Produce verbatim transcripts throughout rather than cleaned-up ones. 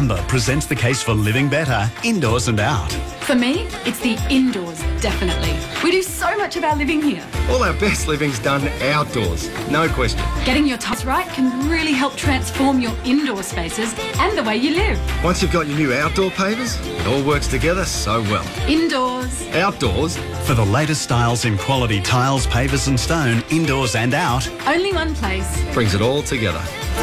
Canberra presents the case for living better, indoors and out. For me, it's the indoors, definitely. We do so much of our living here. All our best living's done outdoors, no question. Getting your tiles right can really help transform your indoor spaces and the way you live. Once you've got your new outdoor pavers, it all works together so well. Indoors. Outdoors. For the latest styles in quality tiles, pavers and stone, indoors and out. Only one place. Brings it all together.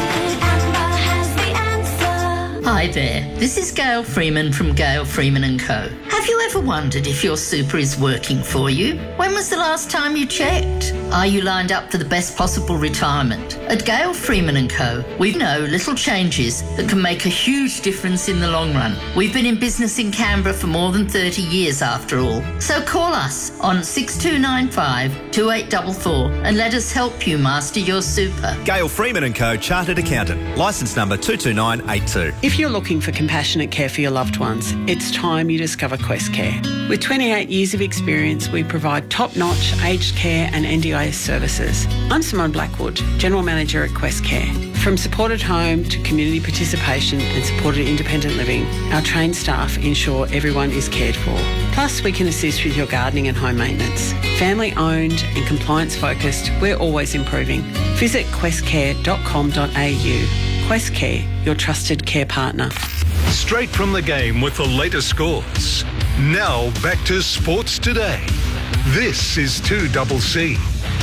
Hi there, this is Gail Freeman from Gail Freeman and Co. Have you ever wondered if your super is working for you? When was the last time you checked? Are you lined up for the best possible retirement? At Gail Freeman and Co, we know little changes that can make a huge difference in the long run. We've been in business in Canberra for more than thirty years after all. So call us on six two nine five, two eight four four and let us help you master your super. Gail Freeman and Co, Chartered Accountant, licence number two two nine eight two. If you're looking for compassionate care for your loved ones, it's time you discover Quest Care. With twenty-eight years of experience, we provide top-notch aged care and N D I S services. I'm Simone Blackwood, General Manager at Quest Care. From supported home to community participation and supported independent living, our trained staff ensure everyone is cared for. Plus, we can assist with your gardening and home maintenance. Family owned and compliance focused, we're always improving. Visit quest care dot com dot a u. Quest Care, your trusted care partner. Straight from the game with the latest scores. Now back to Sports Today. This is two C C.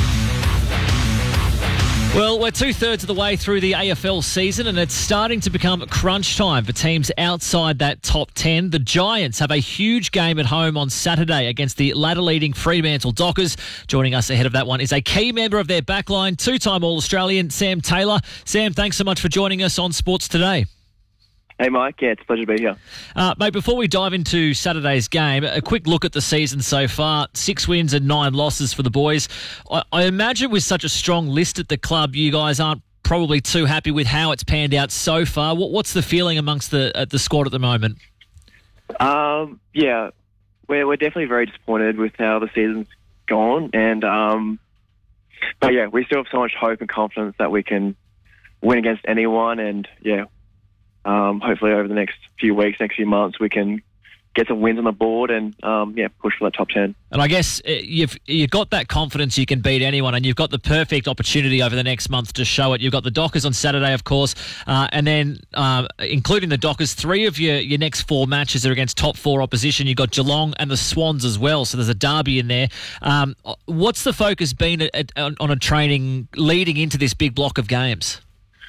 Well, we're two-thirds of the way through the A F L season and it's starting to become crunch time for teams outside that top ten. The Giants have a huge game at home on Saturday against the ladder-leading Fremantle Dockers. Joining us ahead of that one is a key member of their backline, two-time All-Australian, Sam Taylor. Sam, thanks so much for joining us on Sports Today. Hey, Mike. Yeah, it's a pleasure to be here. Uh, mate, before we dive into Saturday's game, a quick look at the season so far. Six wins and nine losses for the boys. I, I imagine with such a strong list at the club, you guys aren't probably too happy with how it's panned out so far. What, what's the feeling amongst the uh, the squad at the moment? Um, yeah, we're, we're definitely very disappointed with how the season's gone. And um, But, yeah, we still have so much hope and confidence that we can win against anyone. And, yeah, Um, hopefully over the next few weeks, next few months, we can get some wins on the board and, um, yeah, push for that top ten. And I guess uh, you've you've got that confidence you can beat anyone, and you've got the perfect opportunity over the next month to show it. You've got the Dockers on Saturday, of course, uh, and then uh, including the Dockers, three of your, your next four matches are against top four opposition. You've got Geelong and the Swans as well, so there's a derby in there. Um, what's the focus been at, at, on a training leading into this big block of games?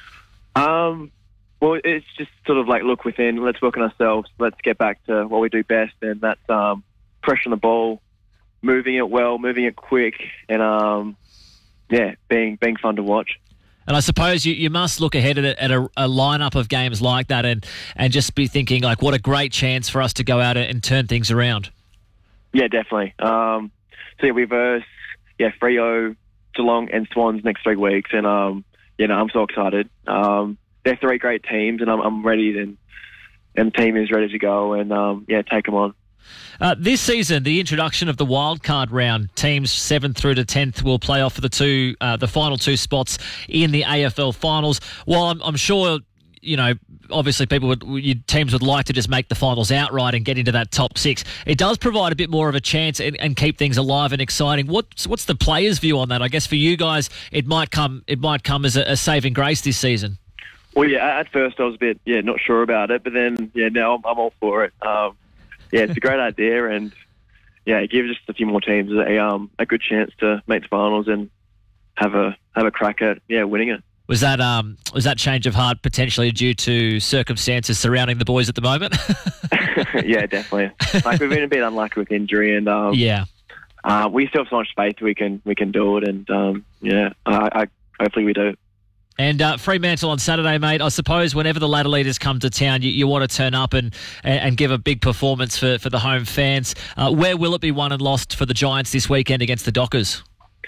Um... Well, it's just sort of like look within, let's work on ourselves, let's get back to what we do best, and that's um, pressure on the ball, moving it well, moving it quick, and, um, yeah, being being fun to watch. And I suppose you, you must look ahead at, a, at a, a lineup of games like that and, and just be thinking, like, what a great chance for us to go out and turn things around. Yeah, definitely. Um, so, yeah, we verse, yeah, Freo, Geelong, and Swans next three weeks, and, um, you know, I'm so excited. Um They're three great teams, and I'm, I'm ready, and, and the team is ready to go, and, um, yeah, take them on. Uh, this season, the introduction of the wildcard round, teams seventh through to tenth will play off for the two, uh, the final two spots in the A F L finals. While I'm, I'm sure, you know, obviously people would, you, teams would like to just make the finals outright and get into that top six. It does provide a bit more of a chance and, and keep things alive and exciting. What's what's the players' view on that? I guess for you guys, it might come it might come as a, a saving grace this season. Well, yeah, at first I was a bit, yeah, not sure about it, but then, yeah, now I'm, I'm all for it. Um, yeah, it's a great idea, and, yeah, it gives just a few more teams a, um, a good chance to make the finals and have a have a crack at, yeah, winning it. Was that um was that change of heart potentially due to circumstances surrounding the boys at the moment? Yeah, definitely. Like, we've been a bit unlucky with injury, and um, yeah, uh, we still have so much faith we can we can do it, and um, yeah, I, I hopefully we do. And uh, Fremantle on Saturday, mate. I suppose whenever the ladder leaders come to town, you, you want to turn up and, and give a big performance for, for the home fans. Uh, where will it be won and lost for the Giants this weekend against the Dockers?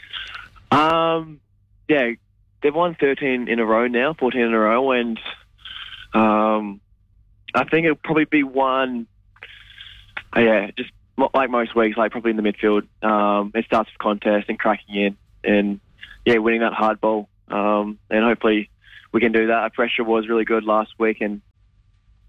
Um, yeah, they've won thirteen in a row now, fourteen in a row, and um, I think it'll probably be one. Uh, yeah, just like most weeks, like probably in the midfield. Um, it starts with contest and cracking in, and yeah, winning that hard ball. Um, and hopefully we can do that. Our pressure was really good last week, and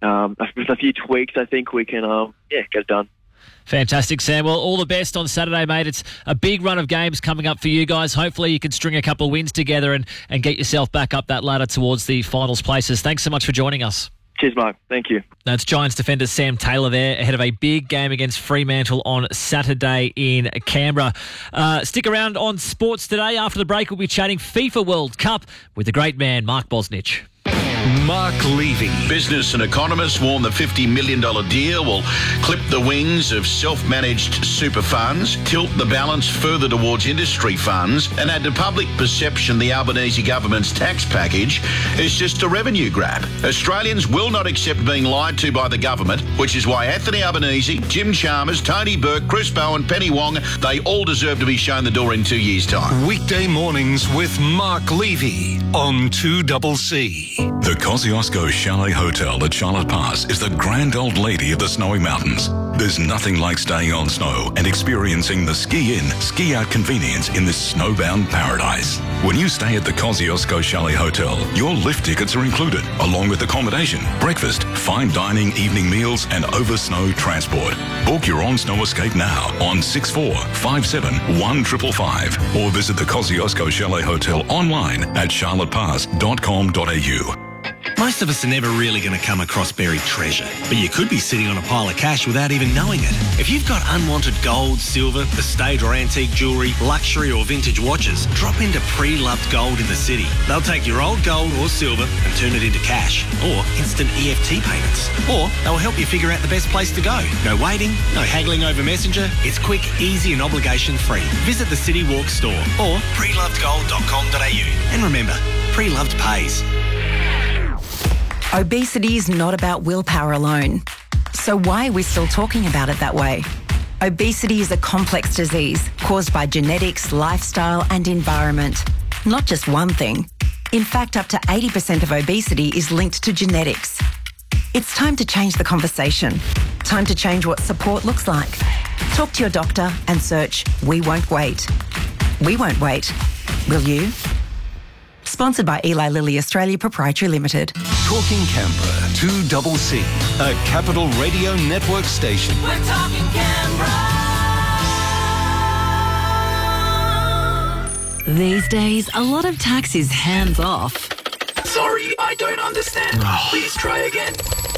um, with a few tweaks, I think we can, um, yeah, get it done. Fantastic, Sam. Well, all the best on Saturday, mate. It's a big run of games coming up for you guys. Hopefully you can string a couple of wins together and, and get yourself back up that ladder towards the finals places. Thanks so much for joining us. Cheers, Mark. Thank you. That's Giants defender Sam Taylor there ahead of a big game against Fremantle on Saturday in Canberra. Uh, stick around on Sports Today. After the break, we'll be chatting FIFA World Cup with the great man, Mark Bosnich. Mark Levy. Business and economists warn the fifty million dollars deal will clip the wings of self-managed super funds, tilt the balance further towards industry funds, and add to public perception the Albanese government's tax package is just a revenue grab. Australians will not accept being lied to by the government, which is why Anthony Albanese, Jim Chalmers, Tony Burke, Chris Bowen, Penny Wong, they all deserve to be shown the door in two years' time. Weekday mornings with Mark Levy on two C C. The Kosciuszko Chalet Hotel at Charlotte Pass is the grand old lady of the snowy mountains. There's nothing like staying on snow and experiencing the ski-in, ski-out convenience in this snowbound paradise. When you stay at the Kosciuszko Chalet Hotel, your lift tickets are included, along with accommodation, breakfast, fine dining, evening meals, and over-snow transport. Book your own snow escape now on six four five seven one five five five or visit the Kosciuszko Chalet Hotel online at charlotte pass dot com dot a u. Most of us are never really going to come across buried treasure, but you could be sitting on a pile of cash without even knowing it. If you've got unwanted gold, silver, estate or antique jewellery, luxury or vintage watches, drop into Pre-Loved Gold in the city. They'll take your old gold or silver and turn it into cash or instant E F T payments. Or they'll help you figure out the best place to go. No waiting, no haggling over Messenger. It's quick, easy and obligation-free. Visit the City Walk store or pre loved gold dot com dot a u. And remember, Pre-Loved pays. Obesity is not about willpower alone. So why are we still talking about it that way? Obesity is a complex disease caused by genetics, lifestyle and environment. Not just one thing. In fact, up to eighty percent of obesity is linked to genetics. It's time to change the conversation. Time to change what support looks like. Talk to your doctor and search We Won't Wait. We won't wait. Will you? Sponsored by Eli Lilly Australia Proprietary Limited. Talking Canberra, two C C, a Capital Radio Network station. We're talking Canberra. These days, a lot of tax is hands off. Sorry, I don't understand. Please try again.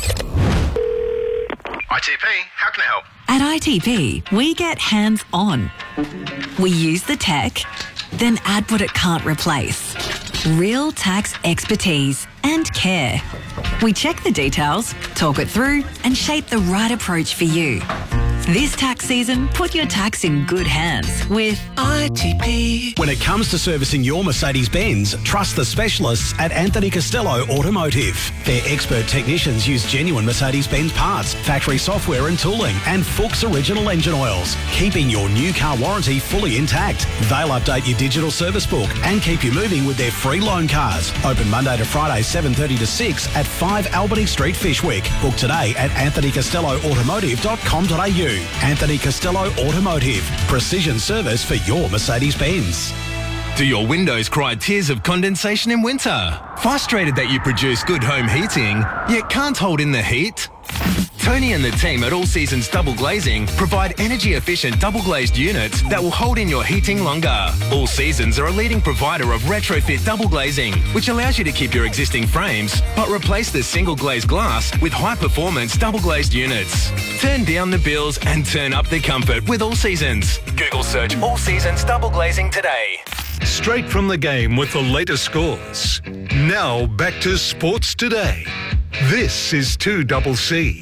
I T P, how can I help? At I T P, we get hands on. We use the tech, then add what it can't replace. Real tax expertise and care. We check the details, talk it through, and shape the right approach for you. This tax season, put your tax in good hands with I T P. When it comes to servicing your Mercedes-Benz, trust the specialists at Anthony Costello Automotive. Their expert technicians use genuine Mercedes-Benz parts, factory software and tooling, and Fuchs original engine oils, keeping your new car warranty fully intact. They'll update your digital service book and keep you moving with their free loan cars. Open Monday to Friday, seven thirty to six at five Albany Street, Fishwick. Book today at anthony costello automotive dot com dot a u. Anthony Costello Automotive. Precision service for your Mercedes-Benz. Do your windows cry tears of condensation in winter? Frustrated that you produce good home heating, yet can't hold in the heat? Tony and the team at All Seasons Double Glazing provide energy-efficient double-glazed units that will hold in your heating longer. All Seasons are a leading provider of retrofit double glazing, which allows you to keep your existing frames, but replace the single-glazed glass with high-performance double-glazed units. Turn down the bills and turn up the comfort with All Seasons. Google search All Seasons Double Glazing today. Straight from the game with the latest scores. Now back to Sports Today. This is two C C.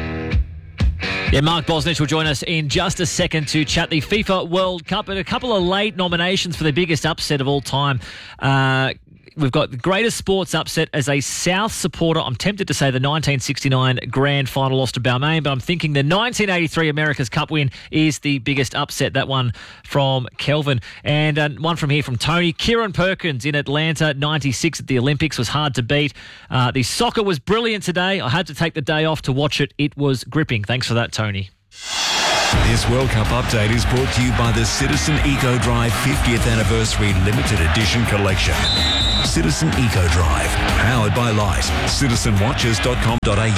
Yeah, Mark Bosnich will join us in just a second to chat the FIFA World Cup and a couple of late nominations for the biggest upset of all time. Uh, we've got the greatest sports upset as a South supporter. I'm tempted to say the nineteen sixty-nine grand final loss to Balmain, but I'm thinking the nineteen eighty-three America's Cup win is the biggest upset. That one from Kelvin. And uh, one from here from Tony. Kieran Perkins in Atlanta, ninety-six at the Olympics, was hard to beat. Uh, the soccer was brilliant today. I had to take the day off to watch it. It was gripping. Thanks for that, Tony. This World Cup update is brought to you by the Citizen Eco Drive fiftieth Anniversary Limited Edition Collection. Citizen Eco Drive, powered by Light. citizen watches dot com dot a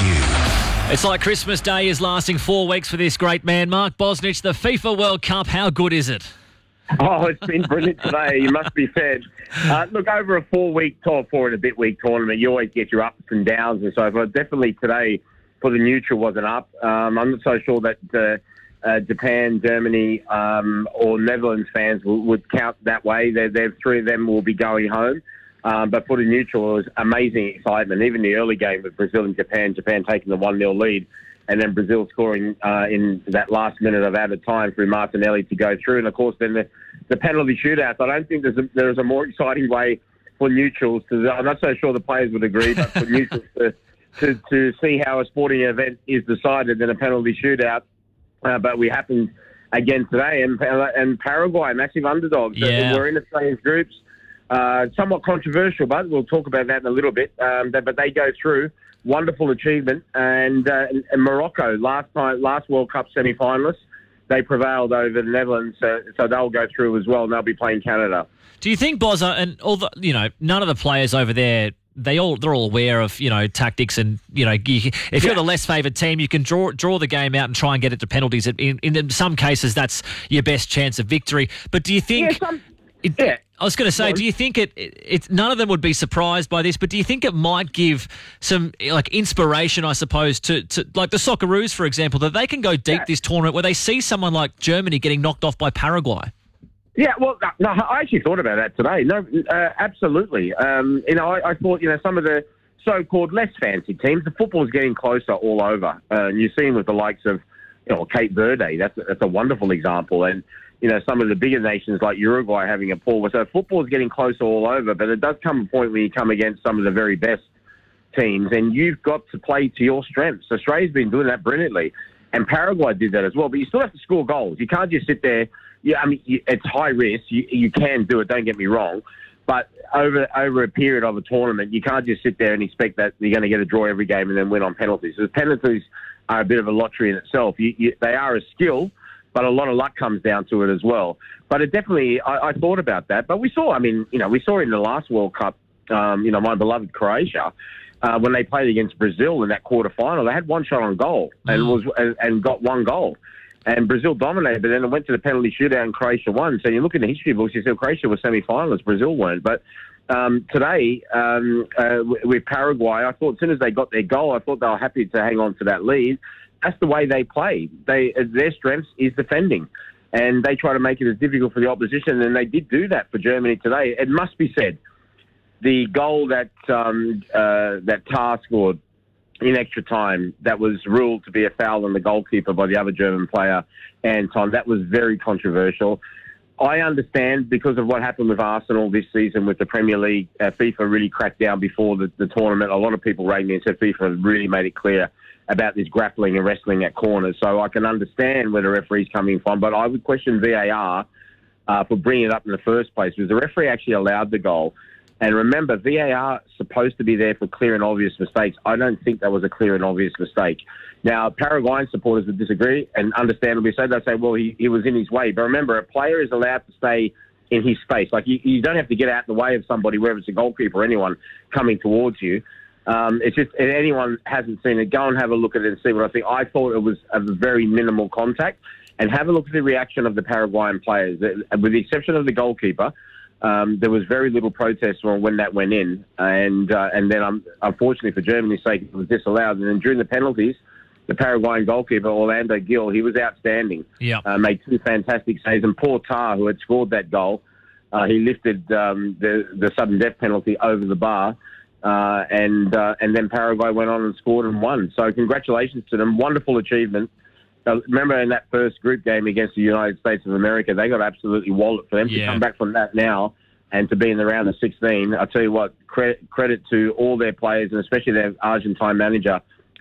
u. It's like Christmas Day is lasting four weeks for this great man, Mark Bosnich. The FIFA World Cup, how good is it? Oh, it's been brilliant today, you must be fed. Uh, look, over a four-week, or four and a bit week tournament, you always get your ups and downs and so forth. Definitely today for the neutral wasn't up. Um, I'm not so sure that uh, uh, Japan, Germany um, or Netherlands fans w- would count that way. They're, they're, three of them will be going home. Um, but for the neutral, it was amazing excitement. Even the early game with Brazil and Japan, Japan taking the one nil lead, and then Brazil scoring uh, in that last minute of added time through Martinelli to go through. And, of course, then the, the penalty shootouts. I don't think there's a, there's a more exciting way for neutrals to... I'm not so sure the players would agree, but for neutrals to, to, to see how a sporting event is decided than a penalty shootout. Uh, but we happened again today. And, and Paraguay, massive underdogs. Yeah. We're in the same groups. Uh, somewhat controversial, but we'll talk about that in a little bit. Um, but they go through. Wonderful achievement. And, uh, and Morocco, last time, last World Cup semi-finalists, they prevailed over the Netherlands, so, so they'll go through as well, and they'll be playing Canada. Do you think, Bozza, and all the, you know, none of the players over there, they all they're all aware of, you know, tactics and, you know, you, if you're yeah. the less favoured team, you can draw draw the game out and try and get it to penalties. In, in some cases, that's your best chance of victory. But do you think... Yeah, some, it, yeah. I was going to say, do you think it, it, it's none of them would be surprised by this, but do you think it might give some like inspiration, I suppose, to, to like the Socceroos, for example, that they can go deep yeah. this tournament where they see someone like Germany getting knocked off by Paraguay? Yeah, well, no, I actually thought about that today. No, uh, absolutely. Um, you know, I, I thought, you know, some of the so-called less fancy teams, the football's getting closer all over. Uh, and you've seen with the likes of, you know, Cape Verde, that's, that's a wonderful example. And, you know, some of the bigger nations like Uruguay having a poor. So football is getting closer all over, but it does come a point where you come against some of the very best teams, and you've got to play to your strengths. Australia's been doing that brilliantly, and Paraguay did that as well. But you still have to score goals. You can't just sit there. Yeah, I mean, you, it's high risk. You, you can do it, don't get me wrong. But over over a period of a tournament, you can't just sit there and expect that you're going to get a draw every game and then win on penalties. So penalties are a bit of a lottery in itself. You, you, they are a skill, but a lot of luck comes down to it as well. But it definitely, I, I thought about that. But we saw, I mean, you know, we saw in the last World Cup, um, you know, my beloved Croatia, uh, when they played against Brazil in that quarterfinal, they had one shot on goal and was and, and got one goal. And Brazil dominated, but then it went to the penalty shootout and Croatia won. So you look in the history books, you see Croatia was semi-finalists, Brazil weren't. But um, today, um, uh, with Paraguay, I thought as soon as they got their goal, I thought they were happy to hang on to that lead. That's the way they play. They Their strength is defending, and they try to make it as difficult for the opposition, and they did do that for Germany today. It must be said, the goal that um, uh, that Tar scored in extra time, that was ruled to be a foul on the goalkeeper by the other German player, Anton, that was very controversial. I understand because of what happened with Arsenal this season with the Premier League, uh, FIFA really cracked down before the, the tournament. A lot of people rang me and said FIFA really made it clear about this grappling and wrestling at corners. So I can understand where the referee's coming from, but I would question V A R uh, for bringing it up in the first place, because the referee actually allowed the goal. And remember, V A R is supposed to be there for clear and obvious mistakes. I don't think that was a clear and obvious mistake. Now, Paraguayan supporters would disagree, and understandably so. They'll say, well, he, he was in his way. But remember, a player is allowed to stay in his space. Like, you, you don't have to get out in the way of somebody, whether it's a goalkeeper or anyone coming towards you. Um, it's just, if anyone hasn't seen it, go and have a look at it and see what I think. I thought it was a very minimal contact. And have a look at the reaction of the Paraguayan players. With the exception of the goalkeeper, Um, there was very little protest when that went in, and uh, and then um, unfortunately for Germany's sake, it was disallowed. And then during the penalties, the Paraguayan goalkeeper Orlando Gil, he was outstanding. Yeah, uh, made two fantastic saves, and poor Tar, who had scored that goal, uh, he lifted um, the the sudden death penalty over the bar, uh, and uh, and then Paraguay went on and scored and won. So congratulations to them, wonderful achievement. Uh, remember in that first group game against the United States of America, they got absolutely walloped. For them yeah. to come back from that now and to be in the round of sixteen, I tell you what, credit, credit to all their players and especially their Argentine manager,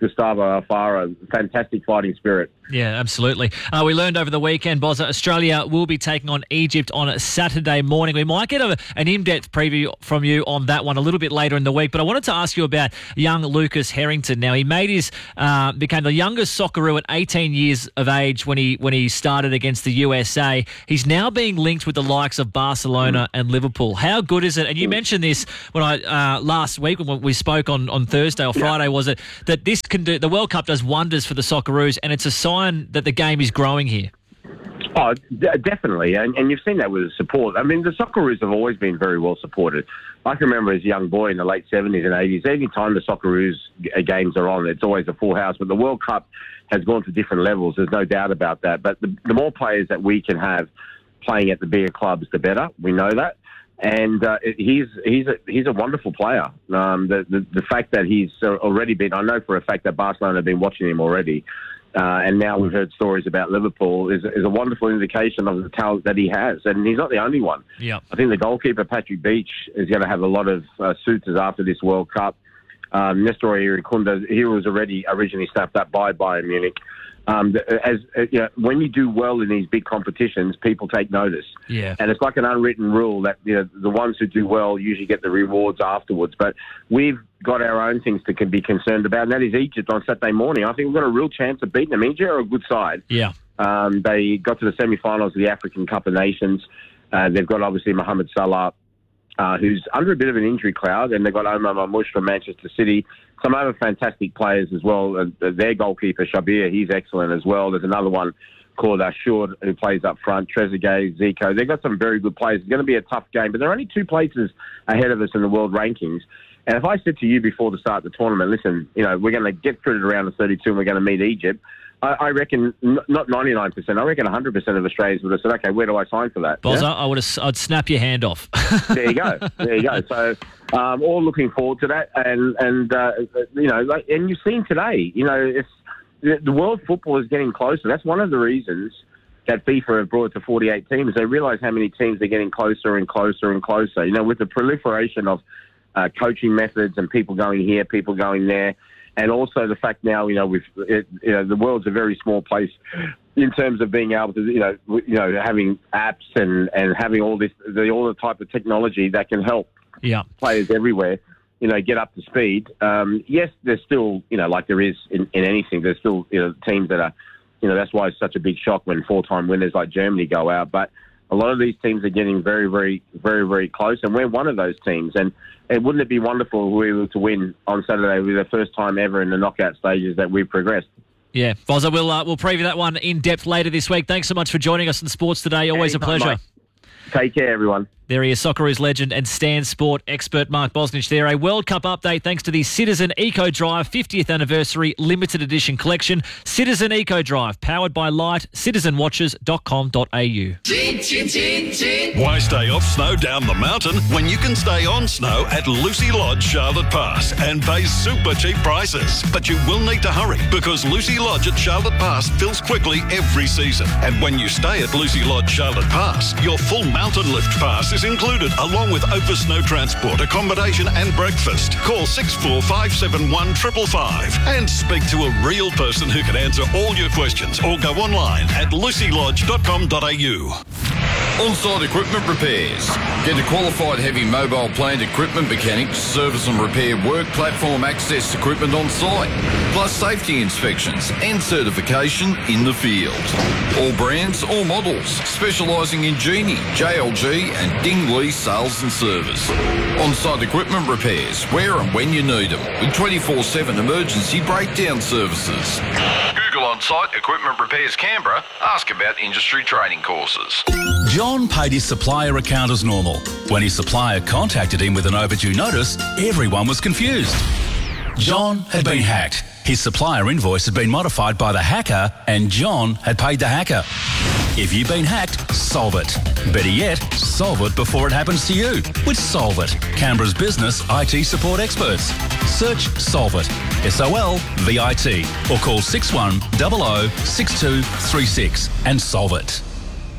Gustavo Alfaro. Fantastic fighting spirit. Yeah, absolutely. Uh, we learned over the weekend, Bozza, Australia will be taking on Egypt on Saturday morning. We might get a, an in-depth preview from you on that one a little bit later in the week, but I wanted to ask you about young Lucas Harrington. Now, he made his uh, became the youngest Socceroo at eighteen years of age when he when he started against the U S A. He's now being linked with the likes of Barcelona mm. and Liverpool. How good is it? And you mm. mentioned this when I uh, last week when we spoke on, on Thursday or Friday, yeah. was it that this can do? The World Cup does wonders for the Socceroos, and it's a sign that the game is growing here. Oh, d- definitely, and, and you've seen that with the support. I mean, the Socceroos have always been very well supported. I can remember as a young boy in the late seventies and eighties, any time the Socceroos g- games are on, it's always a full house. But the World Cup has gone to different levels. There's no doubt about that. But the, the more players that we can have playing at the bigger clubs, the better. We know that. And uh, he's he's a, he's a wonderful player. Um, the, the the fact that he's already been, I know for a fact that Barcelona have been watching him already, uh, and now we've heard stories about Liverpool, is, is a wonderful indication of the talent that he has. And he's not the only one. Yeah, I think the goalkeeper, Patrick Beach, is going to have a lot of uh, suitors after this World Cup. Um, Nestor Irikunda, he was already originally snapped up by Bayern Munich. Um, as uh, you know, when you do well in these big competitions, people take notice. Yeah, and it's like an unwritten rule that you know the ones who do well usually get the rewards afterwards. But we've got our own things to can be concerned about, and that is Egypt on Saturday morning. I think we've got a real chance of beating them. Egypt are a good side. Yeah, um, they got to the semi-finals of the African Cup of Nations. Uh, they've got obviously Mohamed Salah, uh, who's under a bit of an injury cloud, and they've got Omar Mamouche from Manchester City. Some other fantastic players as well. Uh, their goalkeeper, Shabir, he's excellent as well. There's another one called Ashur who plays up front, Trezeguet, Zico. They've got some very good players. It's going to be a tough game, but they're only two places ahead of us in the world rankings. And if I said to you before the start of the tournament, listen, you know, we're going to get through to the round of thirty-two and we're going to meet Egypt, I, I reckon, n- not ninety-nine percent, I reckon one hundred percent of Australians would have said, okay, where do I sign for that? Bozza, yeah? I would have, I'd snap your hand off. There you go. There you go. So, um, all looking forward to that. And, and uh, you know, like, and you've seen today, you know, it's the, the world football is getting closer. That's one of the reasons that FIFA have brought it to forty-eight teams. They realise how many teams are getting closer and closer and closer. You know, with the proliferation of uh, coaching methods and people going here, people going there, and also the fact now, you know, with it, you know, the world's a very small place in terms of being able to, you know, you know, having apps and, and having all this, the, all the type of technology that can help yeah. players everywhere, you know, get up to speed. Um, yes, there's still, you know, like there is in, in anything, there's still, you know, teams that are, you know, that's why it's such a big shock when four-time winners like Germany go out. But a lot of these teams are getting very, very, very, very close, and we're one of those teams. And, and wouldn't it be wonderful if we were to win on Saturday with the first time ever in the knockout stages that we've progressed? Yeah, Bozza, we'll, uh, we'll preview that one in depth later this week. Thanks so much for joining us in Sports Today. Always Anytime, a pleasure. Mate. Take care, everyone. There he is, Socceroos legend and Stan Sport expert Mark Bosnich there. A World Cup update thanks to the Citizen Eco Drive fiftieth Anniversary Limited Edition Collection. Citizen Eco Drive, powered by Light, citizen watches dot com dot a u. Why stay off snow down the mountain when you can stay on snow at Lucy Lodge, Charlotte Pass, and pay super cheap prices? But you will need to hurry because Lucy Lodge at Charlotte Pass fills quickly every season. And when you stay at Lucy Lodge, Charlotte Pass, your full mountain lift pass is included, along with over snow transport, accommodation and breakfast. Call six four five seven one five five five and speak to a real person who can answer all your questions, or go online at lucy lodge dot com dot a u. On-site equipment repairs. Get a qualified heavy mobile plant equipment mechanic to service and repair work platform access equipment on site, plus safety inspections and certification in the field. All brands, all models, specialising in Genie, J L G and Dingley sales and service. On-site equipment repairs, where and when you need them, with twenty-four seven emergency breakdown services. Google On-Site Equipment Repairs Canberra. Ask about industry training courses. John paid his supplier account as normal. When his supplier contacted him with an overdue notice, everyone was confused. John had been hacked. His supplier invoice had been modified by the hacker, and John had paid the hacker. If you've been hacked, solve it. Better yet, solve it before it happens to you with Solve It, Canberra's business I T support experts. Search Solve It, S O L V I T, or call six one zero zero six two three six and solve it.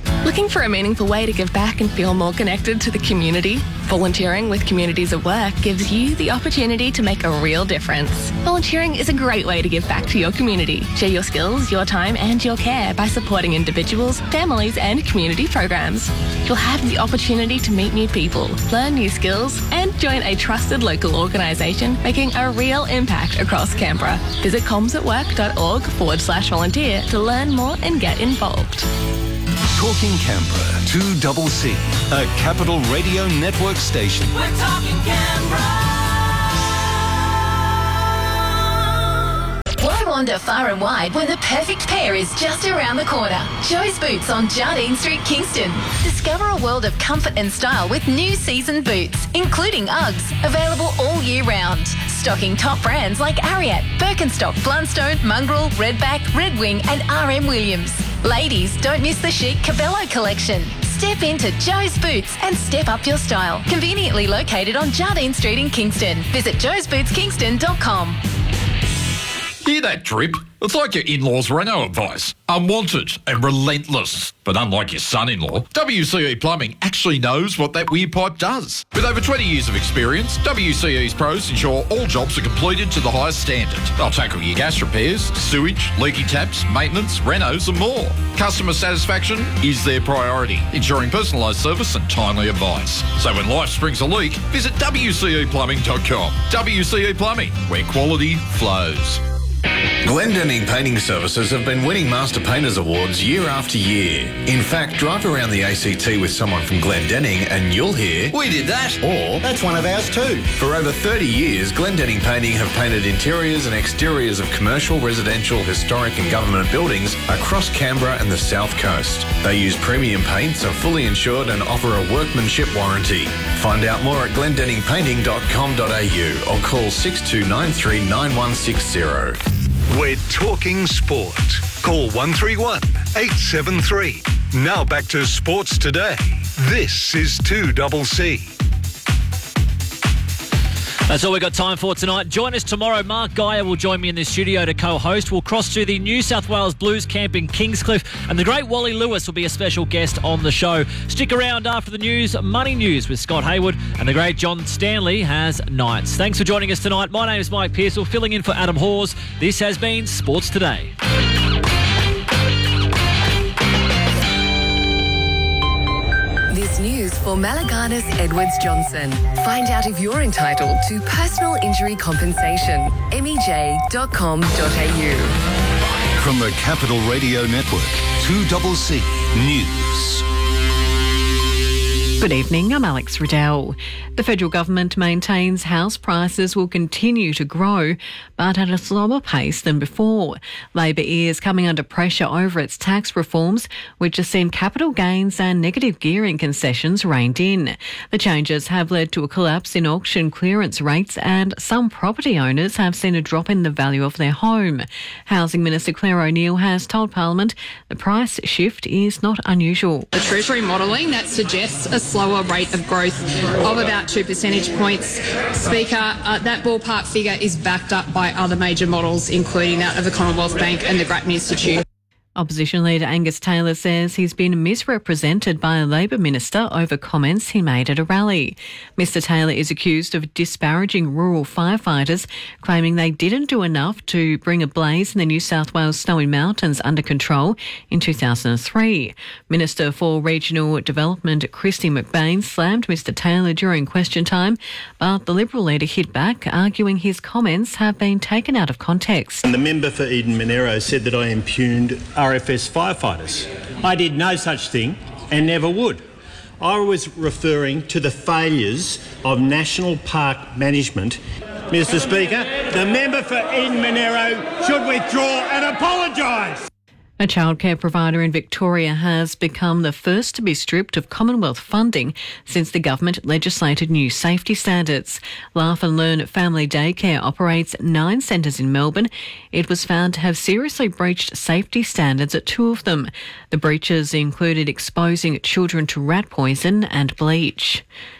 Looking for a meaningful way to give back and feel more connected to the community? Volunteering with Communities at Work gives you the opportunity to make a real difference. Volunteering is a great way to give back to your community. Share your skills, your time and your care by supporting individuals, families and community programs. You'll have the opportunity to meet new people, learn new skills and join a trusted local organisation making a real impact across Canberra. Visit comsatwork.org forward slash volunteer to learn more and get involved. Talking Canberra, two double C, a Capital Radio Network station. We're talking Canberra. Why wander far and wide when the perfect pair is just around the corner? Joe's Boots on Jardine Street, Kingston. Discover a world of comfort and style with new season boots, including Uggs, available all year round. Stocking top brands like Ariat, Birkenstock, Blundstone, Mongrel, Redback, Red Wing and R M Williams. Ladies, don't miss the chic Cabello collection. Step into Joe's Boots and step up your style. Conveniently located on Jardine Street in Kingston. Visit joes boots kingston dot com. Hear that drip? It's like your in-laws' Renault advice. Unwanted and relentless. But unlike your son-in-law, W C E Plumbing actually knows what that weird pipe does. With over twenty years of experience, W C E's pros ensure all jobs are completed to the highest standard. They'll tackle your gas repairs, sewage, leaky taps, maintenance, renos and more. Customer satisfaction is their priority, ensuring personalised service and timely advice. So when life springs a leak, visit w c e plumbing dot com. W C E Plumbing, where quality flows. Glendenning Painting Services have been winning Master Painters Awards year after year. In fact, drive around the A C T with someone from Glendenning and you'll hear, "We did that," or "That's one of ours too." For over thirty years, Glendenning Painting have painted interiors and exteriors of commercial, residential, historic and government buildings across Canberra and the South Coast. They use premium paints, are fully insured and offer a workmanship warranty. Find out more at glendenning painting dot com dot a u or call six two nine three nine one six zero. We're talking sport. Call one three one, eight seven three. Now back to Sports Today. This is two double C. That's all we've got time for tonight. Join us tomorrow. Mark Geyer will join me in the studio to co-host. We'll cross to the New South Wales Blues camp in Kingscliff, and the great Wally Lewis will be a special guest on the show. Stick around after the news, Money News with Scott Hayward, and the great John Stanley has Nights. Thanks for joining us tonight. My name is Mike Pearsall, filling in for Adam Hawes. This has been Sports Today. This news for Malaganas Edwards Johnson. Find out if you're entitled to personal injury compensation. m e j dot com dot a u. From the Capital Radio Network, two double C News. Good evening, I'm Alex Riddell. The federal government maintains house prices will continue to grow, but at a slower pace than before. Labor is coming under pressure over its tax reforms, which have seen capital gains and negative gearing concessions reined in. The changes have led to a collapse in auction clearance rates, and some property owners have seen a drop in the value of their home. Housing Minister Claire O'Neil has told Parliament the price shift is not unusual. The Treasury modelling that suggests a slower rate of growth of about two percentage points. Speaker, uh, that ballpark figure is backed up by other major models, including that of the Commonwealth Bank and the Grattan Institute. Opposition leader Angus Taylor says he's been misrepresented by a Labor minister over comments he made at a rally. Mister Taylor is accused of disparaging rural firefighters, claiming they didn't do enough to bring a blaze in the New South Wales Snowy Mountains under control in two thousand three. Minister for Regional Development Christy McBain slammed Mister Taylor during question time, but the Liberal leader hit back, arguing his comments have been taken out of context. And the member for Eden Monero said that I impugned R F S firefighters. I did no such thing and never would. I was referring to the failures of National Park Management. Mister Speaker, the member for Eden Monero should withdraw and apologise. A childcare provider in Victoria has become the first to be stripped of Commonwealth funding since the government legislated new safety standards. Laugh and Learn Family Daycare operates nine centres in Melbourne. It was found to have seriously breached safety standards at two of them. The breaches included exposing children to rat poison and bleach.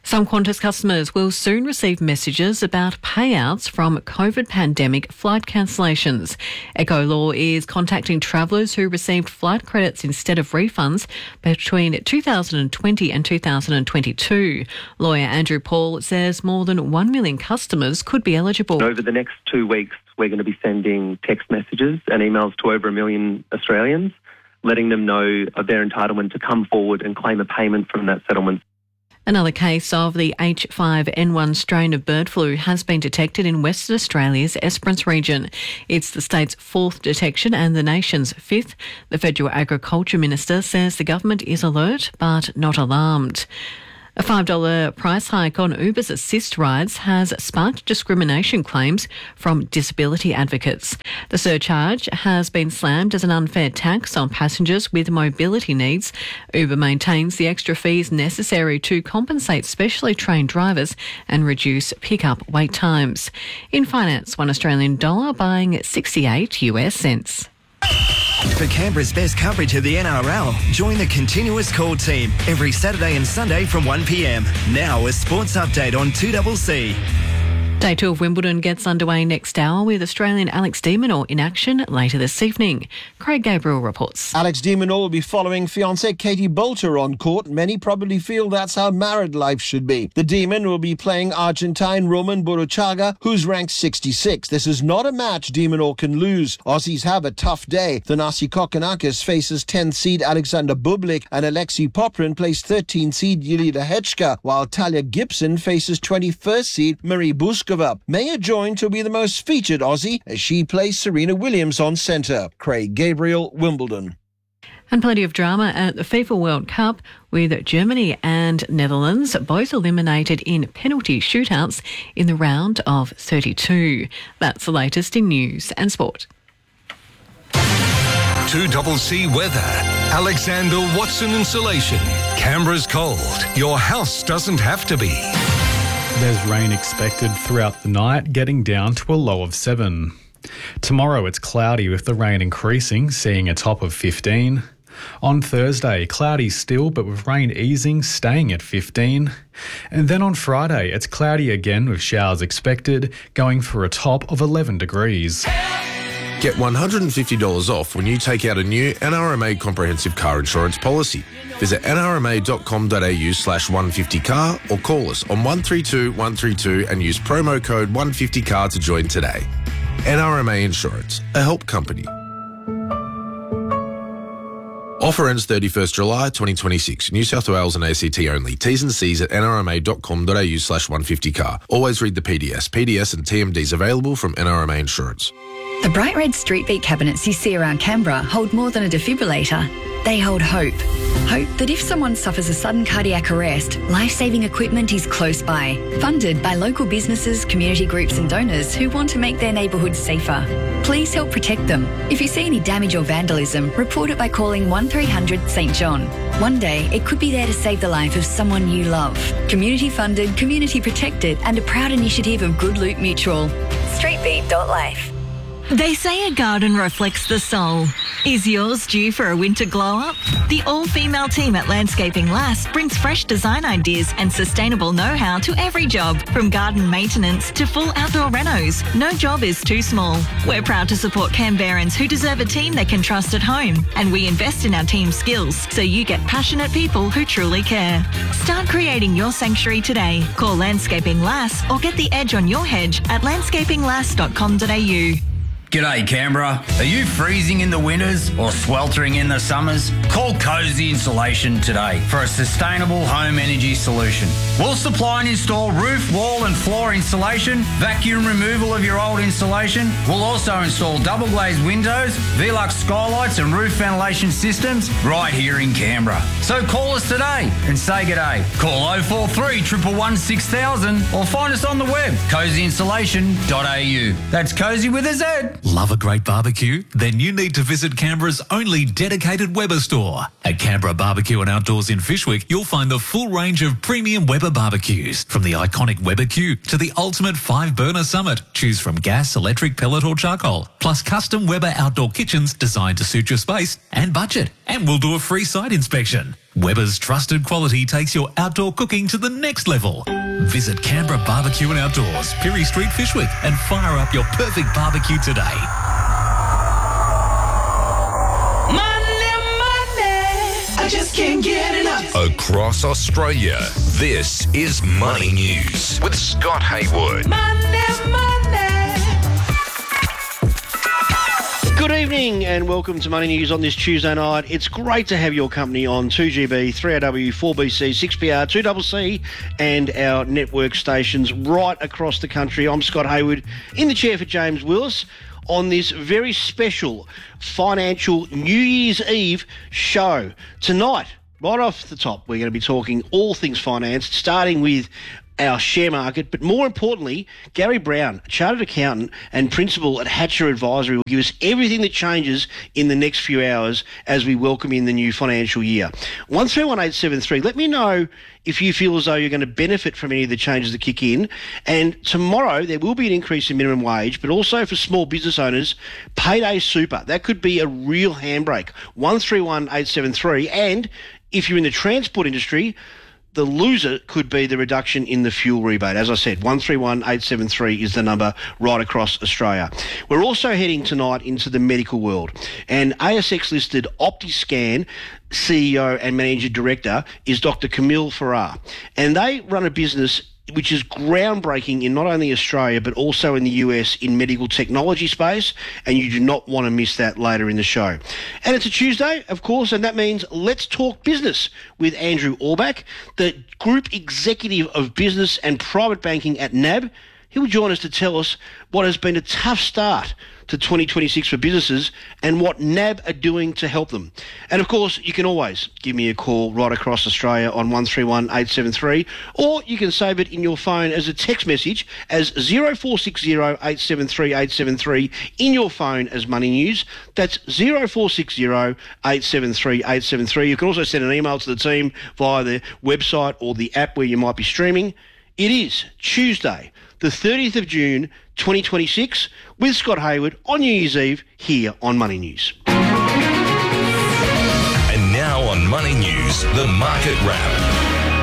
Some Qantas customers will soon receive messages about payouts from COVID pandemic flight cancellations. Ecolaw is contacting travellers who received flight credits instead of refunds between two thousand twenty and two thousand twenty-two. Lawyer Andrew Paul says more than one million customers could be eligible. Over the next two weeks, we're going to be sending text messages and emails to over a million Australians, letting them know of their entitlement to come forward and claim a payment from that settlement. Another case of the H five N one strain of bird flu has been detected in Western Australia's Esperance region. It's the state's fourth detection and the nation's fifth. The Federal Agriculture Minister says the government is alert but not alarmed. A five dollars price hike on Uber's assist rides has sparked discrimination claims from disability advocates. The surcharge has been slammed as an unfair tax on passengers with mobility needs. Uber maintains the extra fees necessary to compensate specially trained drivers and reduce pickup wait times. In finance, one Australian dollar buying sixty-eight US cents. For Canberra's best coverage of the N R L, join the Continuous Call team every Saturday and Sunday from one p m. Now a sports update on two C C. Day two of Wimbledon gets underway next hour with Australian Alex de Minaur in action later this evening. Craig Gabriel reports. Alex de Minaur will be following fiancée Katie Bolter on court. Many probably feel that's how married life should be. The Demon will be playing Argentine Roman Buruchaga, who's ranked sixty-six. This is not a match de Minaur can lose. Aussies have a tough day. Thanasi Kokkinakis faces tenth seed Alexander Bublik and Alexei Poprin plays thirteenth seed Yelida Hechka, while Talia Gibson faces twenty-first seed Marie Buskova. Maya joined to be the most featured Aussie as she plays Serena Williams on centre. Craig Gabriel, Wimbledon. And plenty of drama at the FIFA World Cup with Germany and Netherlands both eliminated in penalty shootouts in the round of thirty-two. That's the latest in news and sport. two C C weather. Alexander Watson Insulation. Canberra's cold. Your house doesn't have to be. There's rain expected throughout the night, getting down to a low of seven. Tomorrow it's cloudy with the rain increasing, seeing a top of fifteen. On Thursday, cloudy still, but with rain easing, staying at fifteen. And then on Friday, it's cloudy again with showers expected, going for a top of eleven degrees. Get one hundred fifty dollars off when you take out a new N R M A comprehensive car insurance policy. Visit n r m a dot com dot a u slash one fifty car or call us on one three two one three two and use promo code one fifty car to join today. N R M A Insurance, a help company. Offer ends thirty-first July twenty twenty-six. New South Wales and A C T only. T's and C's at n r m a dot com dot a u slash one fifty car. Always read the P D S. P D S and T M Ds available from N R M A Insurance. The bright red street beat cabinets you see around Canberra hold more than a defibrillator. They hold hope. Hope that if someone suffers a sudden cardiac arrest, life-saving equipment is close by. Funded by local businesses, community groups and donors who want to make their neighbourhoods safer. Please help protect them. If you see any damage or vandalism, report it by calling one three hundred St John. One day, it could be there to save the life of someone you love. Community funded, community protected and a proud initiative of Good Loot Mutual. streetbeat dot life. They say a garden reflects the soul. Is yours due for a winter glow-up? The all-female team at Landscaping Lass brings fresh design ideas and sustainable know-how to every job, from garden maintenance to full outdoor renos. No job is too small. We're proud to support Canberrans who deserve a team they can trust at home, and we invest in our team's skills so you get passionate people who truly care. Start creating your sanctuary today. Call Landscaping Lass or get the edge on your hedge at landscaping lass dot com dot a u. G'day Canberra. Are you freezing in the winters or sweltering in the summers? Call Cozy Insulation today for a sustainable home energy solution. We'll supply and install roof, wall and floor insulation, vacuum removal of your old insulation. We'll also install double glazed windows, Velux skylights and roof ventilation systems right here in Canberra. So call us today and say g'day. Call oh four three, one one one, six thousand or find us on the web, cozy insulation dot a u. That's Cozy with a Z. Love a great barbecue? Then you need to visit Canberra's only dedicated Weber store. At Canberra Barbecue and Outdoors in Fyshwick, you'll find the full range of premium Weber barbecues. From the iconic Weber Q to the ultimate five-burner Summit. Choose from gas, electric, pellet or charcoal. Plus custom Weber outdoor kitchens designed to suit your space and budget. And we'll do a free site inspection. Weber's trusted quality takes your outdoor cooking to the next level. Visit Canberra Barbecue and Outdoors, Pirie Street, Fishwick, and fire up your perfect barbecue today. Money, money, I just can't get enough. Across Australia, this is Money News with Scott Haywood. Money, money. Good evening and welcome to Money News on this Tuesday night. It's great to have your company on two G B, three A W, four B C, six P R, two C C and our network stations right across the country. I'm Scott Haywood in the chair for James Willis on this very special financial New Year's Eve show. Tonight, right off the top, we're going to be talking all things finance, starting with our share market, but more importantly, Gary Brown, chartered accountant and principal at Hatcher Advisory, will give us everything that changes in the next few hours as we welcome in the new financial year. one three one eight seven three, let me know if you feel as though you're going to benefit from any of the changes that kick in. And tomorrow there will be an increase in minimum wage, but also for small business owners, payday super. That could be a real handbrake. one three one eight seven three. And if you're in the transport industry, the loser could be the reduction in the fuel rebate. As I said, one three one eight seven three is the number right across Australia. We're also heading tonight into the medical world. And A S X-listed Optiscan C E O and Managing Director is Doctor Camille Farrar. And they run a business which is groundbreaking in not only Australia but also in the U S in medical technology space, and you do not want to miss that later in the show. And it's a Tuesday, of course, and that means let's talk business with Andrew Orbach, the Group Executive of Business and Private Banking at N A B. He will join us to tell us what has been a tough start to twenty twenty-six for businesses and what N A B are doing to help them. And of course, you can always give me a call right across Australia on one three one eight seven three, or you can save it in your phone as a text message as zero four six zero eight seven three eight seven three in your phone as Money News. That's zero four six zero eight seven three eight seven three. You can also send an email to the team via the website or the app where you might be streaming. It is Tuesday, the thirtieth of June, twenty twenty-six, with Scott Haywood on New Year's Eve here on Money News. And now on Money News, the Market Wrap.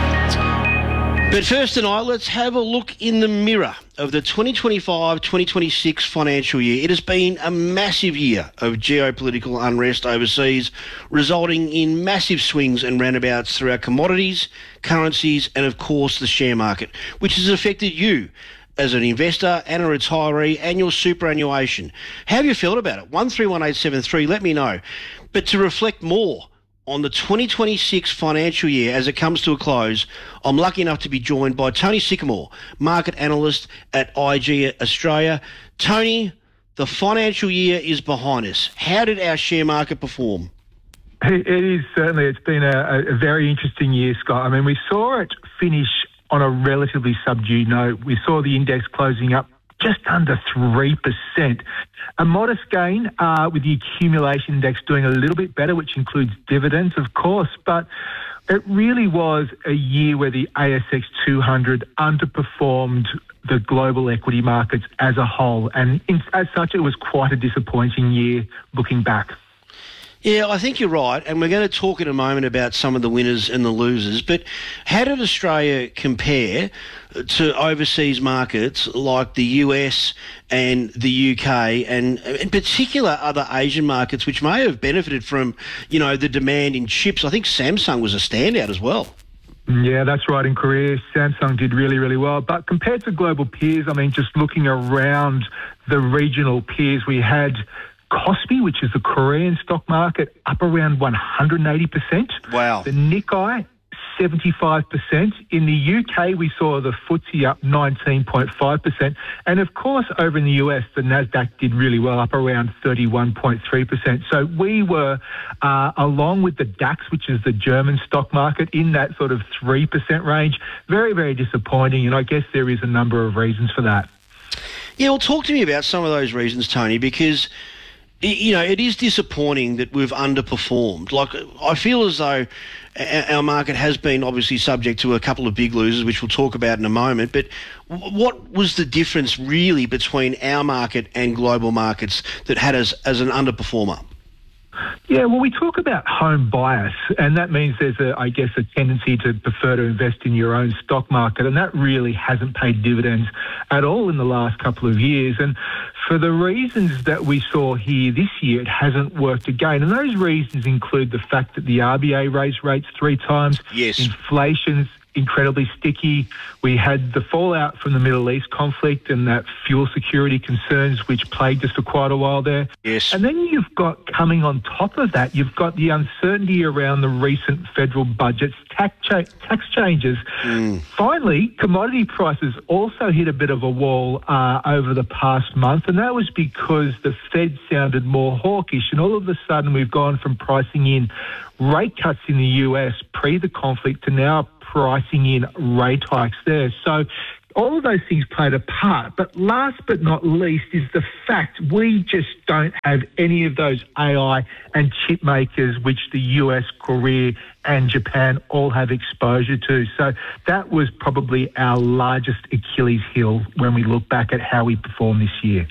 But first tonight, let's have a look in the mirror of the twenty twenty-five twenty twenty-six financial year. It has been a massive year of geopolitical unrest overseas, resulting in massive swings and roundabouts through our commodities, currencies, and of course the share market, which has affected you as an investor and a retiree and your superannuation. How have you felt about it? one three one eight seven three, let me know. But to reflect more on the twenty twenty-six financial year as it comes to a close, I'm lucky enough to be joined by Tony Sycamore, market analyst at I G Australia. Tony, the financial year is behind us. How did our share market perform? It is certainly. It's been a, a very interesting year, Scott. I mean, we saw it finish on a relatively subdued note. We saw the index closing up just under three percent. A modest gain uh, with the accumulation index doing a little bit better, which includes dividends, of course. But it really was a year where the A S X two hundred underperformed the global equity markets as a whole. And in, as such, it was quite a disappointing year looking back. Yeah, I think you're right, and we're going to talk in a moment about some of the winners and the losers, but how did Australia compare to overseas markets like the U S and the U K and in particular other Asian markets which may have benefited from, you know, the demand in chips? I think Samsung was a standout as well. Yeah, that's right. In Korea, Samsung did really, really well. But compared to global peers, I mean, just looking around the regional peers, we had Kospi, which is the Korean stock market, up around one hundred eighty percent. Wow. The Nikkei, seventy-five percent. In the U K, we saw the F T S E up nineteen point five percent. And of course, over in the U S, the Nasdaq did really well, up around thirty-one point three percent. So we were, uh, along with the DAX, which is the German stock market, in that sort of three percent range. Very, very disappointing. And I guess there is a number of reasons for that. Yeah, well, talk to me about some of those reasons, Tony, because you know, it is disappointing that we've underperformed. Like, I feel as though our market has been obviously subject to a couple of big losers, which we'll talk about in a moment. But what was the difference really between our market and global markets that had us as an underperformer? Yeah, well, we talk about home bias, and that means there's, a, I guess, a tendency to prefer to invest in your own stock market, and that really hasn't paid dividends at all in the last couple of years. And for the reasons that we saw here this year, it hasn't worked again. And those reasons include the fact that the R B A raised rates three times. Yes. Inflation's incredibly sticky. We had the fallout from the Middle East conflict and that fuel security concerns which plagued us for quite a while there. Yes. And then you've got, coming on top of that, you've got the uncertainty around the recent federal budget's tax, cha- tax changes. Mm. Finally, commodity prices also hit a bit of a wall uh, over the past month, and that was because the Fed sounded more hawkish, and all of a sudden we've gone from pricing in rate cuts in the U S pre the conflict to now pricing in rate hikes there. So all of those things played a part. But last but not least is the fact we just don't have any of those A I and chip makers which the U S, Korea and Japan all have exposure to. So that was probably our largest Achilles heel when we look back at how we performed this year.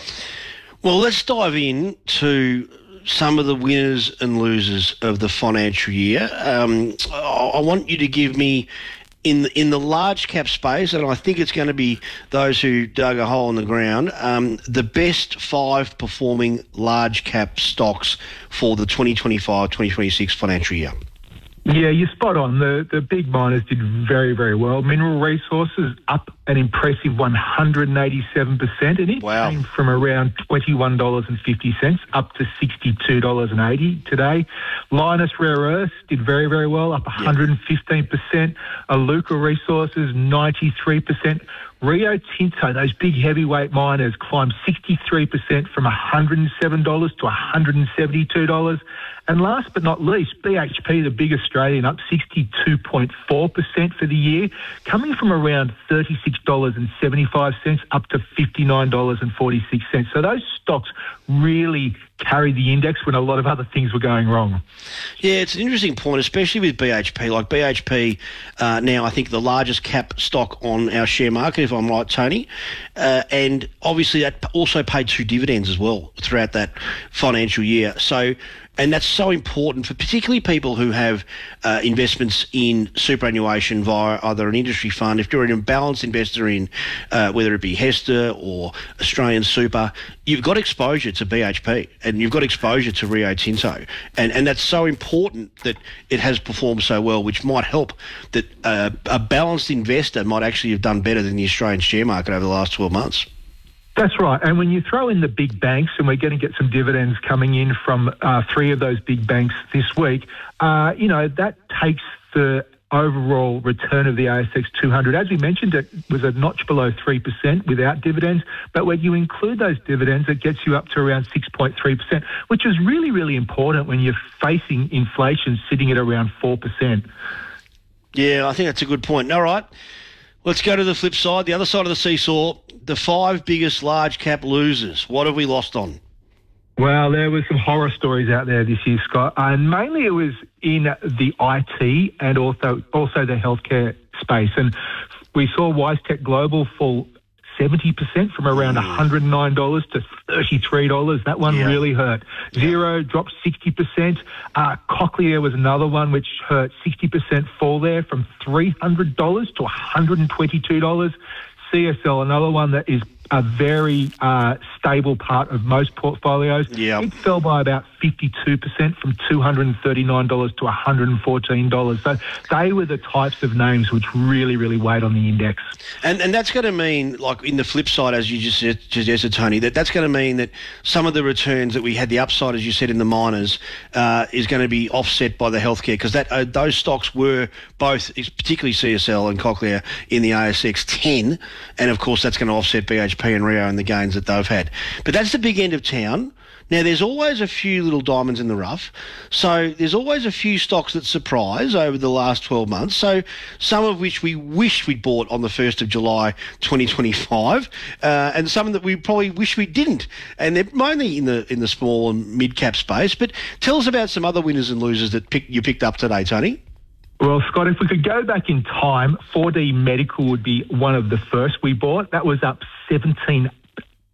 Well, let's dive in to some of the winners and losers of the financial year. Um, I want you to give me, in the, in the large cap space, and I think it's going to be those who dug a hole in the ground, um, the best five performing large cap stocks for the twenty twenty-five twenty twenty-six financial year. Yeah, you're spot on. The the big miners did very, very well. Mineral Resources up an impressive one hundred eighty-seven percent, and it wow. came from around twenty-one dollars fifty up to sixty-two dollars eighty today. Lynas Rare Earths did very, very well, up one hundred fifteen percent. Iluka Resources, ninety-three percent. Rio Tinto, those big heavyweight miners, climbed sixty-three percent from one hundred seven dollars to one hundred seventy-two dollars. And last but not least, B H P, the big Australian, up sixty-two point four percent for the year, coming from around thirty-six dollars seventy-five up to fifty-nine dollars forty-six. So those stocks really carried the index when a lot of other things were going wrong. Yeah, it's an interesting point, especially with B H P. Like B H P uh, now, I think the largest cap stock on our share market, if I'm right, Tony. Uh, and obviously that also paid two dividends as well throughout that financial year. So, and that's so important for particularly people who have uh, investments in superannuation via either an industry fund. If you're an imbalanced investor in uh, whether it be Hester or Australian Super, you've got exposure to B H P and you've got exposure to Rio Tinto. And, and that's so important that it has performed so well, which might help that uh, a balanced investor might actually have done better than the Australian share market over the last twelve months. That's right. And when you throw in the big banks, and we're going to get some dividends coming in from uh, three of those big banks this week, uh, you know, that takes the overall return of the A S X two hundred. As we mentioned, it was a notch below three percent without dividends. But when you include those dividends, it gets you up to around six point three percent, which is really, really important when you're facing inflation sitting at around four percent. Yeah, I think that's a good point. All right. Let's go to the flip side, the other side of the seesaw, the five biggest large cap losers. What have we lost on? Well, there were some horror stories out there this year, Scott, and mainly it was in the I T and also also the healthcare space. And we saw WiseTech Global fall seventy percent from around one hundred nine dollars to thirty-three dollars. That one yeah. really hurt. Zero dropped sixty percent. Uh, Cochlear was another one which hurt, sixty percent fall there from three hundred dollars to one hundred twenty-two dollars. C S L, another one that is a very uh, stable part of most portfolios. Yeah. It fell by about fifty-two percent from two hundred thirty-nine dollars to one hundred fourteen dollars. So they were the types of names which really, really weighed on the index. And and that's going to mean, like in the flip side, as you just suggested, Tony, that that's going to mean that some of the returns that we had, the upside, as you said, in the miners, uh, is going to be offset by the healthcare, because that uh, those stocks were both, particularly C S L and Cochlear, in the A S X ten, and of course that's going to offset B H P and Rio and the gains that they've had. But that's the big end of town. Now, there's always a few little diamonds in the rough. So there's always a few stocks that surprise over the last twelve months. So some of which we wish we'd bought on the first of July twenty twenty-five, uh, and some that we probably wish we didn't. And they're mainly in the in the small and mid-cap space. But tell us about some other winners and losers that pick, you picked up today, Tony. Well, Scott, if we could go back in time, four D Medical would be one of the first we bought. That was up seventeen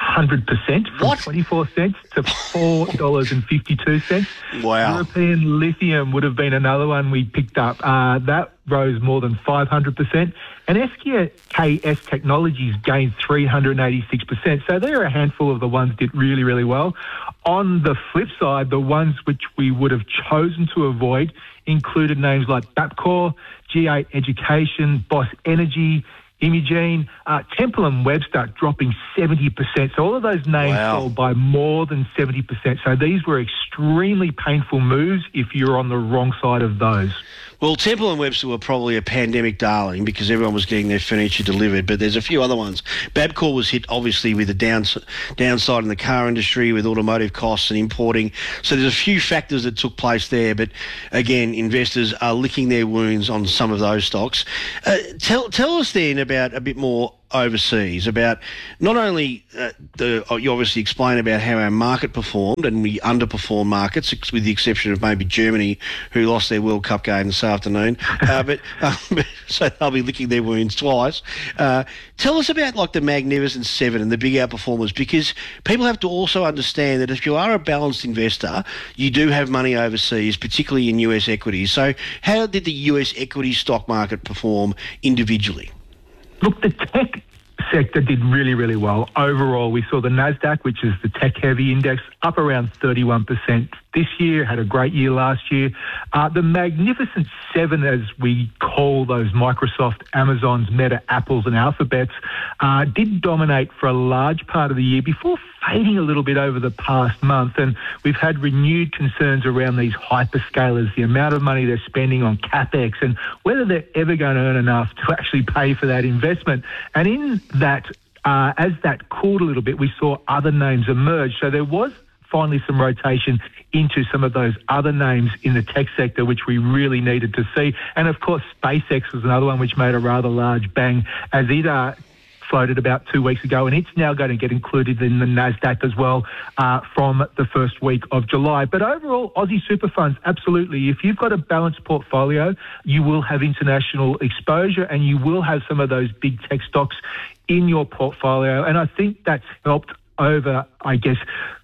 hundred percent from What? twenty-four cents to four dollars and fifty-two cents. Wow. European Lithium would have been another one we picked up. Uh, that rose more than five hundred percent. And S K S Technologies gained three hundred eighty-six percent. So there are a handful of the ones that did really, really well. On the flip side, the ones which we would have chosen to avoid included names like Bapcor, G eight Education, Boss Energy, Imugene, uh, Temple and Webster dropping seventy percent. So all of those names Wow. fell by more than seventy percent. So these were extremely painful moves if you're on the wrong side of those. Well, Temple and Webster were probably a pandemic darling because everyone was getting their furniture delivered, but there's a few other ones. Bapcor was hit, obviously, with the downs- downside in the car industry with automotive costs and importing. So there's a few factors that took place there, but again, investors are licking their wounds on some of those stocks. Uh, tell, tell us then about a bit more overseas, about not only uh, the oh, you obviously explain about how our market performed, and we underperformed markets with the exception of maybe Germany, who lost their World Cup game this afternoon, uh, but uh, so they'll be licking their wounds twice. Uh, tell us about like the Magnificent Seven and the big outperformers, because people have to also understand that if you are a balanced investor, you do have money overseas, particularly in U S equities. So how did the U S equity stock market perform individually? Look, the tech sector did really, really well. Overall, we saw the NASDAQ, which is the tech-heavy index, up around thirty-one percent this year, had a great year last year. Uh, the Magnificent Seven, as we call those, Microsoft, Amazons, Meta, Apples and Alphabets, uh, did dominate for a large part of the year before fading a little bit over the past month. And we've had renewed concerns around these hyperscalers, the amount of money they're spending on CapEx and whether they're ever going to earn enough to actually pay for that investment. And in that, uh, as that cooled a little bit, we saw other names emerge. So there was finally some rotation into some of those other names in the tech sector, which we really needed to see. And of course, SpaceX was another one which made a rather large bang as it uh, floated about two weeks ago, and it's now going to get included in the NASDAQ as well uh, from the first week of July. But overall, Aussie super funds, absolutely. If you've got a balanced portfolio, you will have international exposure and you will have some of those big tech stocks in your portfolio. And I think that's helped over, I guess,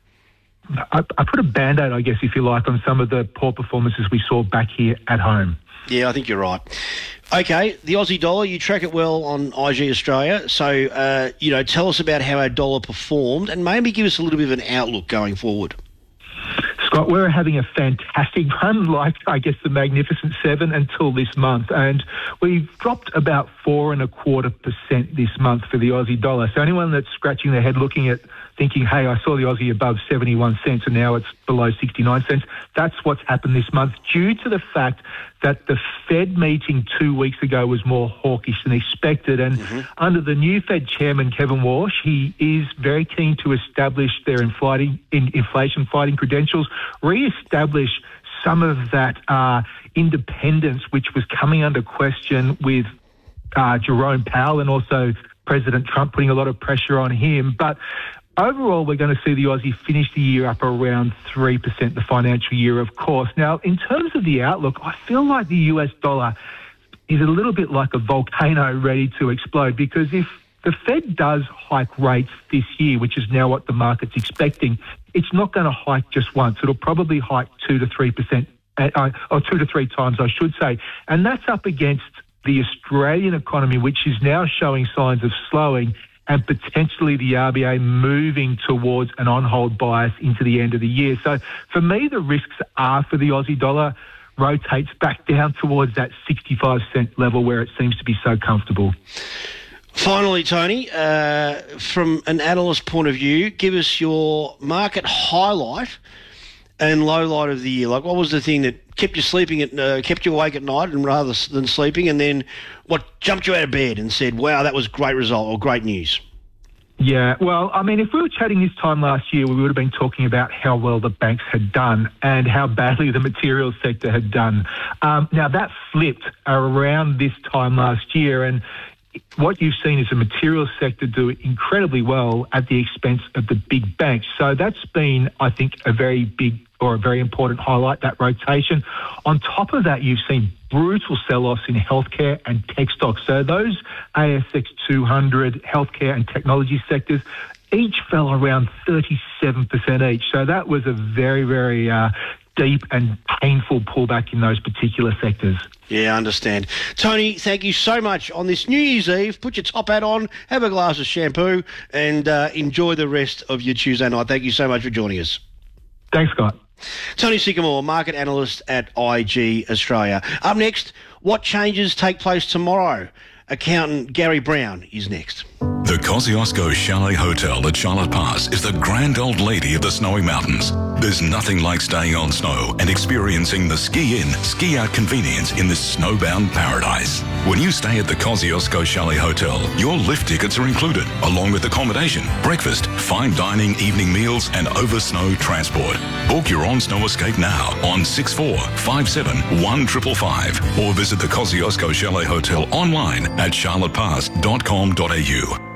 I, I put a Band-Aid, I guess, if you like, on some of the poor performances we saw back here at home. Yeah, I think you're right. Okay, the Aussie dollar, you track it well on I G Australia. So, uh, you know, tell us about how our dollar performed and maybe give us a little bit of an outlook going forward. Scott, we're having a fantastic run, like, I guess, the Magnificent Seven until this month. And we've dropped about four and a quarter percent this month for the Aussie dollar. So anyone that's scratching their head looking at thinking, hey, I saw the Aussie above seventy-one cents and now it's below sixty-nine cents, that's what's happened this month due to the fact that the Fed meeting two weeks ago was more hawkish than expected. And mm-hmm. under the new Fed chairman, Kevin Walsh, he is very keen to establish their inflating, in, inflation fighting credentials, re-establish some of that uh, independence, which was coming under question with uh, Jerome Powell and also President Trump putting a lot of pressure on him. But overall, we're going to see the Aussie finish the year up around three percent, the financial year, of course. Now, in terms of the outlook, I feel like the U S dollar is a little bit like a volcano ready to explode, because if the Fed does hike rates this year, which is now what the market's expecting, it's not going to hike just once. It'll probably hike two to three percent, uh, or two to three times, I should say. And that's up against the Australian economy, which is now showing signs of slowing, and potentially the R B A moving towards an on-hold bias into the end of the year. So for me, the risks are for the Aussie dollar rotates back down towards that sixty-five cent level where it seems to be so comfortable. Finally, Tony, uh, from an analyst point of view, give us your market highlight and low light of the year. Like, what was the thing that kept you sleeping at, uh, kept you awake at night and rather than sleeping, and then what jumped you out of bed and said, wow, that was a great result or great news? Yeah, well, I mean, if we were chatting this time last year, we would have been talking about how well the banks had done and how badly the materials sector had done. Um, now, that flipped around this time last year, and what you've seen is the materials sector do incredibly well at the expense of the big banks. So that's been, I think, a very big or a very important highlight, that rotation. On top of that, you've seen brutal sell-offs in healthcare and tech stocks. So those A S X two hundred healthcare and technology sectors each fell around thirty-seven percent each. So that was a very, very uh, deep and painful pullback in those particular sectors. Yeah, I understand. Tony, thank you so much on this New Year's Eve. Put your top hat on, have a glass of shampoo, and uh, enjoy the rest of your Tuesday night. Thank you so much for joining us. Thanks, Scott. Tony Sycamore, market analyst at I G Australia. Up next, what changes take place tomorrow? Accountant Gary Brown is next. The Kosciuszko Chalet Hotel at Charlotte Pass is the grand old lady of the snowy mountains. There's nothing like staying on snow and experiencing the ski-in, ski-out convenience in this snowbound paradise. When you stay at the Kosciuszko Chalet Hotel, your lift tickets are included, along with accommodation, breakfast, fine dining, evening meals, and over-snow transport. Book your on-snow escape now on six four five seven one five five five or visit the Kosciuszko Chalet Hotel online at charlottepass dot com dot a u.